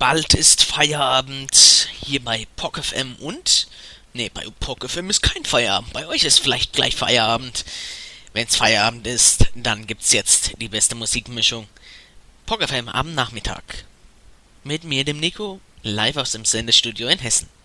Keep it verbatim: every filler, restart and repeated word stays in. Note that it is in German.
Bald ist Feierabend hier bei P O K F M und... Nee, bei P O K F M ist kein Feierabend. Bei euch ist vielleicht gleich Feierabend. Wenn's Feierabend ist, dann gibt's jetzt die beste Musikmischung. P O K F M am Nachmittag. Mit mir, dem Nico, live aus dem Sendestudio in Hessen.